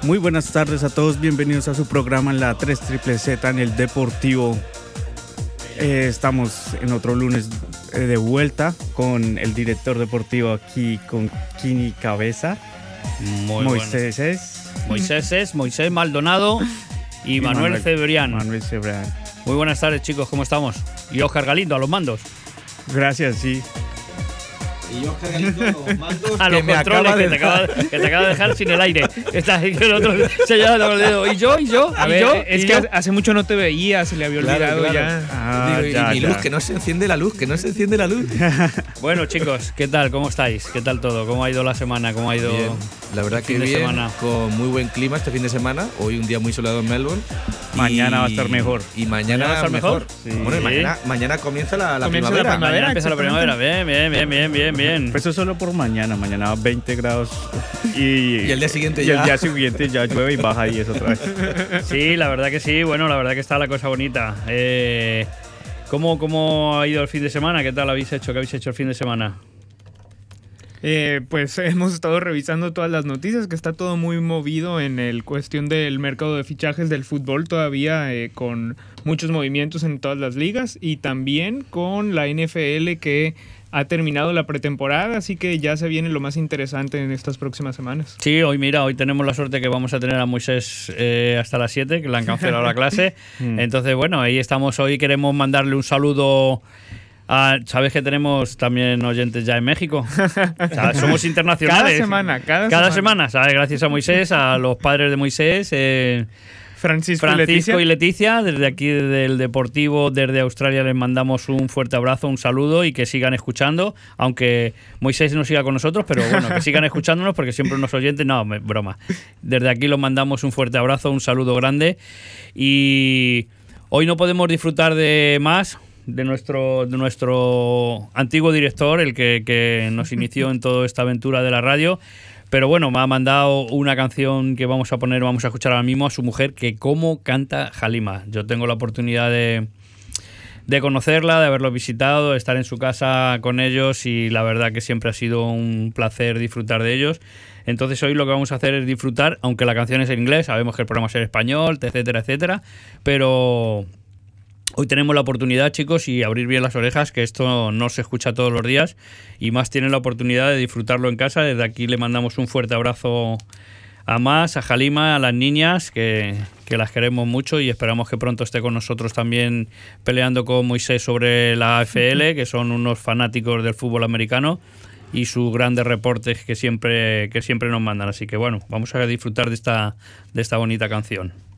Muy buenas tardes a todos, bienvenidos a su programa La 3 Triple Z en el Deportivo. Estamos en otro lunes de vuelta con el director deportivo aquí, con Kini Cabeza, Moisés Maldonado y Manuel Cebrián. Muy buenas tardes, chicos, ¿cómo estamos? Y Óscar Galindo a los mandos. Gracias, sí. Y Óscar Galindo a los mandos. A los controles que te acaba de dejar sin el aire. Está ahí el otro señalando con el dedo. ¿Y yo? A ver, es que hace mucho no te veía, se le había olvidado ya. Mi luz, que no se enciende la luz, Bueno, chicos, ¿qué tal? ¿Cómo estáis? ¿Qué tal todo? ¿Cómo ha ido la semana? ¿Cómo ha ido bien. La verdad que bien, con muy buen clima este fin de semana. Hoy un día muy soleado en Melbourne. Mañana va a estar mejor. Y mañana va a estar mejor. Sí. Bueno, mañana comienza la primavera. Mañana empieza la primavera. Bien. Pues eso es solo por mañana. Mañana va 20 grados y el día siguiente ya llueve y baja y eso otra vez. Sí, la verdad que sí. Bueno, la verdad que está la cosa bonita. ¿Cómo ha ido el fin de semana? ¿Qué tal habéis hecho? ¿Qué habéis hecho el fin de semana? Pues hemos estado revisando todas las noticias, que está todo muy movido en el cuestión del mercado de fichajes del fútbol todavía, con muchos movimientos en todas las ligas, y también con la NFL que ha terminado la pretemporada, así que ya se viene lo más interesante en estas próximas semanas. Sí, hoy tenemos la suerte que vamos a tener a Moisés hasta las 7, que le han cancelado la clase. Entonces, bueno, ahí estamos. Hoy queremos mandarle un saludo. ¿Sabes que tenemos también oyentes ya en México? O sea, somos internacionales. Cada semana. ¿Sabes? Gracias a Moisés, a los padres de Moisés, Francisco y Leticia. Desde aquí, desde el Deportivo, desde Australia, les mandamos un fuerte abrazo, un saludo y que sigan escuchando, aunque Moisés no siga con nosotros, pero bueno, que sigan escuchándonos porque siempre unos oyentes, no, broma. Desde aquí los mandamos un fuerte abrazo, un saludo grande, y hoy no podemos disfrutar de nuestro antiguo director, el que nos inició en toda esta aventura de la radio. Pero bueno, me ha mandado una canción que vamos a escuchar ahora mismo, a su mujer, que cómo canta Halima. Yo tengo la oportunidad de conocerla, de haberlos visitado, de estar en su casa con ellos, y la verdad que siempre ha sido un placer disfrutar de ellos. Entonces hoy lo que vamos a hacer es disfrutar, aunque la canción es en inglés, sabemos que el programa es en español, etcétera, pero hoy tenemos la oportunidad, chicos, y abrir bien las orejas, que esto no se escucha todos los días, y más tienen la oportunidad de disfrutarlo en casa. Desde aquí le mandamos un fuerte abrazo a Mas, a Halima, a las niñas, que las queremos mucho, y esperamos que pronto esté con nosotros también peleando con Moisés sobre la AFL, que son unos fanáticos del fútbol americano, y sus grandes reportes que siempre nos mandan. Así que bueno, vamos a disfrutar de esta bonita canción.